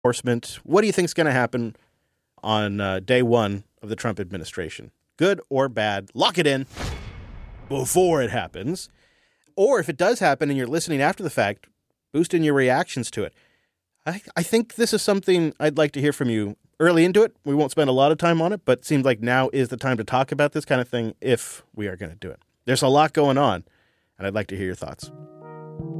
enforcement. What do you think is going to happen on day one of the Trump administration? Good or bad? Lock it in before it happens. Or if it does happen and you're listening after the fact, boost in your reactions to it. I think this is something I'd like to hear from you early into it. We won't spend a lot of time on it, but it seems like now is the time to talk about this kind of thing if we are going to do it. There's a lot going on, and I'd like to hear your thoughts.